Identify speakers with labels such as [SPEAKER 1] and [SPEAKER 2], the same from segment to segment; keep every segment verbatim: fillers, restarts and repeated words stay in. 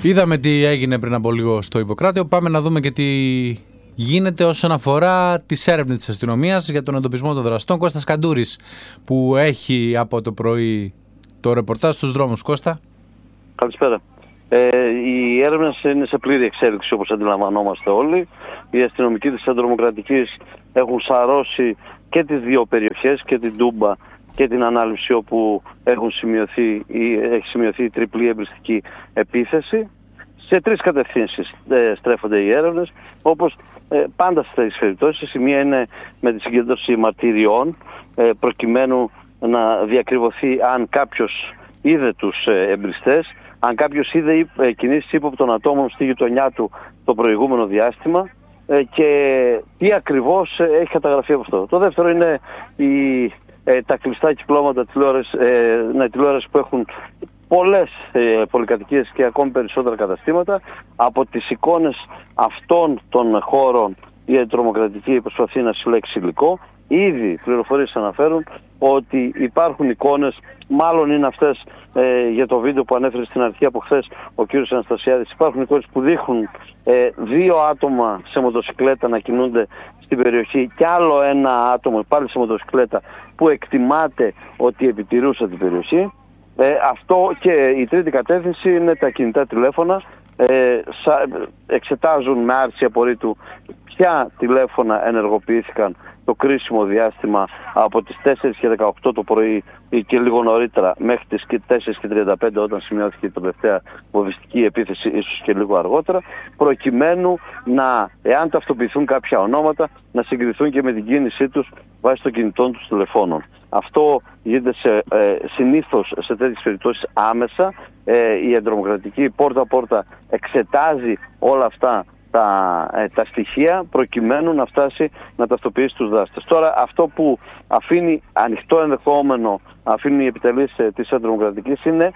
[SPEAKER 1] Είδαμε τι έγινε πριν από λίγο στο Ιπποκράτειο. Πάμε να δούμε και τι γίνεται όσον αφορά τις έρευνες της αστυνομίας για τον εντοπισμό των δραστών. Κώστας Καντούρης, που έχει από το πρωί το ρεπορτάζ στους δρόμους. Κώστα.
[SPEAKER 2] Καλησπέρα. Ε, οι έρευνες είναι σε πλήρη εξέλιξη, όπως αντιλαμβανόμαστε όλοι. Οι αστυνομικοί της Αντρομοκρατικής έχουν σαρώσει και τις δύο περιοχές, και την Τούμπα και την Ανάληψη, όπου έχουν σημειωθεί, ή έχει σημειωθεί η τριπλή εμπριστική επίθεση. Σε τρεις κατευθύνσεις ε, στρέφονται οι έρευνες, όπως ε, πάντα στις τέτοιες περιπτώσεις. Η μία είναι με τη συγκέντρωση μαρτυριών, ε, προκειμένου να διακριβωθεί αν κάποιος είδε τους ε, εμπριστές, αν κάποιος είδε ε, κινήσεις ύποπτων ατόμων στη γειτονιά του το προηγούμενο διάστημα ε, και τι ακριβώς ε, έχει καταγραφεί από αυτό. Το δεύτερο είναι η, ε, τα κλειστά κυκλώματα τηλεόρασης, ε, ναι, τηλεόρασης που έχουν πολλές ε, πολυκατοικίες και ακόμη περισσότερα καταστήματα. Από τις εικόνες αυτών των χώρων η Αντρομοκρατική προσπαθεί να συλλέξει υλικό. Ήδη πληροφορίες αναφέρουν ότι υπάρχουν εικόνες, μάλλον είναι αυτές ε, για το βίντεο που ανέφερε στην αρχή από χθες ο κύριος Αναστασιάδης. Υπάρχουν εικόνες που δείχνουν ε, δύο άτομα σε μοτοσυκλέτα να κινούνται στην περιοχή και άλλο ένα άτομο πάλι σε μοτοσυκλέτα που εκτιμάται ότι επιτηρούσε την περιοχή. Ε, αυτό, και η τρίτη κατεύθυνση είναι τα κινητά τηλέφωνα. Ε, σα, εξετάζουν με άρση απορρίτου ποια τηλέφωνα ενεργοποιήθηκαν το κρίσιμο διάστημα από τις τέσσερις και δεκαοκτώ το πρωί ή και λίγο νωρίτερα μέχρι τις τέσσερις και τριάντα πέντε όταν σημειώθηκε η τελευταία βομβιστική επίθεση, ίσως και λίγο αργότερα, προκειμένου να, εάν ταυτοποιηθούν κάποια ονόματα, να συγκριθούν και με την κίνησή τους βάσει των κινητών τους τηλεφώνων. Αυτό γίνεται σε, ε, συνήθως σε τέτοιες περιπτώσεις άμεσα. Ε, η Αντρομοκρατική πόρτα-πόρτα εξετάζει όλα αυτά τα, ε, τα στοιχεία προκειμένου να φτάσει να ταυτοποιήσει τους δράστες. Τώρα αυτό που αφήνει ανοιχτό ενδεχόμενο, αφήνει η επιτελής ε, της Αντρομοκρατικής, είναι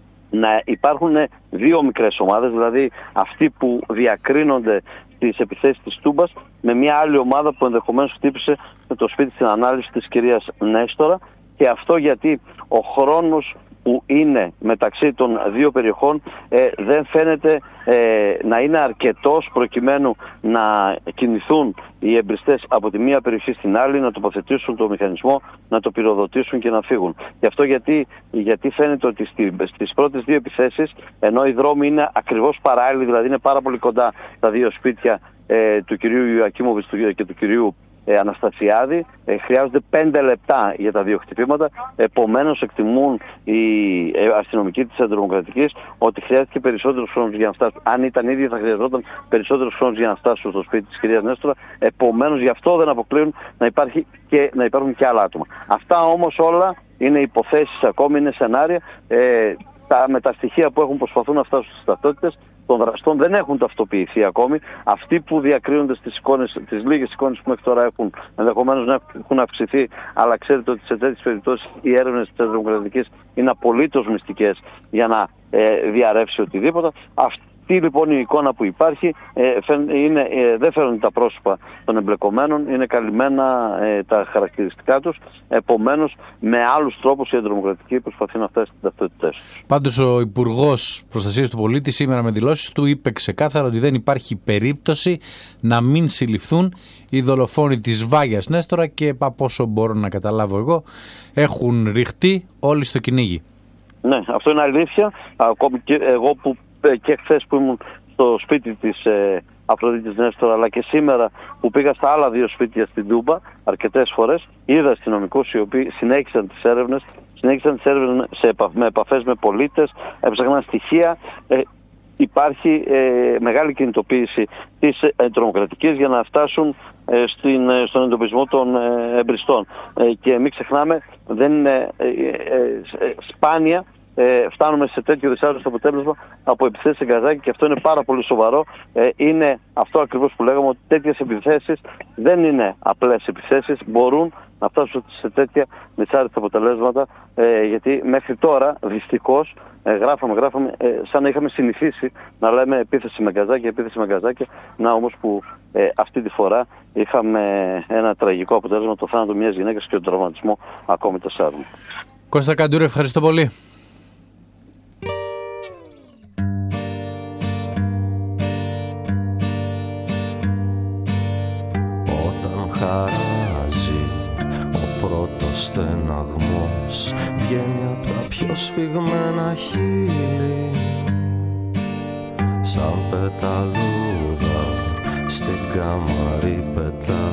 [SPEAKER 2] να υπάρχουν δύο μικρές ομάδες, δηλαδή αυτοί που διακρίνονται στις επιθέσεις της Τούμπας με μια άλλη ομάδα που ενδεχομένως χτύπησε με το σπίτι στην Ανάληψη της κυρίας Νέστορα, και αυτό γιατί ο χρόνος που είναι μεταξύ των δύο περιοχών ε, δεν φαίνεται ε, να είναι αρκετός προκειμένου να κινηθούν οι εμπριστές από τη μία περιοχή στην άλλη, να τοποθετήσουν το μηχανισμό, να το πυροδοτήσουν και να φύγουν. Γι' αυτό γιατί, γιατί φαίνεται ότι στη, στις πρώτες δύο επιθέσεις, ενώ οι δρόμοι είναι ακριβώς παράλληλοι, δηλαδή είναι πάρα πολύ κοντά τα δύο σπίτια ε, του κυρίου Ιωακίμοβιτς και του κυρίου Ε, Αναστασιάδη, ε, χρειάζονται πέντε λεπτά για τα δύο χτυπήματα. Επομένως εκτιμούν οι ε, αστυνομικοί της Αντρομοκρατικής ότι χρειάζεται περισσότερος χρόνος για να φτάσουν. Αν ήταν ίδιοι θα χρειαζόταν περισσότερος χρόνος για να φτάσουν στο σπίτι της κυρίας Νέστορα. Επομένως γι' αυτό δεν αποκλείουν να, υπάρχει και, να υπάρχουν και άλλα άτομα. Αυτά όμως όλα είναι υποθέσεις ακόμη, είναι σενάρια. Ε, τα, με τα στοιχεία που έχουν προσπαθούν να φτάσουν στις ταυτότητες των δραστών δεν έχουν ταυτοποιηθεί ακόμη. Αυτοί που διακρίνονται στις εικόνες, τις λίγες εικόνες που μέχρι τώρα έχουν, ενδεχομένως να έχουν αυξηθεί, αλλά ξέρετε ότι σε τέτοιες περιπτώσεις οι έρευνες της Αντρομοκρατικής είναι απολύτως μυστικές για να ε, διαρρεύσει οτιδήποτε. Αυτή λοιπόν η εικόνα που υπάρχει ε, είναι, ε, δεν φέρνουν τα πρόσωπα των εμπλεκομένων, είναι καλυμμένα ε, τα χαρακτηριστικά τους. Επομένως, με άλλους τρόπους η Αντρομοκρατική προσπαθεί να φτάσει στην ταυτότητά τους.
[SPEAKER 1] Πάντως, ο Υπουργός Προστασίας του Πολίτη σήμερα με δηλώσεις του είπε ξεκάθαρα ότι δεν υπάρχει περίπτωση να μην συλληφθούν οι δολοφόνοι της Βάγιας Νέστορα και από όσο μπορώ να καταλάβω εγώ έχουν ρηχτεί όλοι στο κυνήγι.
[SPEAKER 2] Ναι, αυτό είναι αλήθεια. Ακόμη και εγώ που και χθες που ήμουν στο σπίτι της ε, Αφροδίτης Νέστορα, αλλά και σήμερα που πήγα στα άλλα δύο σπίτια στην Τούμπα αρκετές φορές, είδα αστυνομικούς οι οποίοι συνέχισαν τις έρευνες, συνέχισαν τις έρευνες σε επαφ, με επαφές με πολίτες, έψαχναν στοιχεία. Ε, υπάρχει ε, μεγάλη κινητοποίηση της Αντρομοκρατικής για να φτάσουν ε, στην, ε, στον εντοπισμό των ε, εμπριστών. Ε, και μην ξεχνάμε, δεν είναι ε, ε, ε, σπάνια Ε, φτάνουμε σε τέτοιο δυσάρεστο αποτέλεσμα από επιθέσεις σε Γκαζάκι, και αυτό είναι πάρα πολύ σοβαρό. Ε, είναι αυτό ακριβώς που λέγαμε, ότι τέτοιες επιθέσεις δεν είναι απλές επιθέσεις, μπορούν να φτάσουν σε τέτοια δυσάρεστα αποτελέσματα, ε, γιατί μέχρι τώρα δυστυχώς ε, γράφαμε, γράφαμε ε, σαν να είχαμε συνηθίσει να λέμε επίθεση με Γκαζάκι, επίθεση με Γκαζάκι, να όμως που ε, αυτή τη φορά είχαμε ένα τραγικό αποτέλεσμα, το θάνατο μιας γυναίκας και τον τραυματισμό ακόμη τεσσάρων.
[SPEAKER 1] Κώστα Καντούρη, ευχαριστώ πολύ.
[SPEAKER 3] χαράζει. Ο πρώτος στεναγμός βγαίνει απ' τα πιο σφιγμένα χείλη, σαν πεταλούδα στην καμαρή πετά.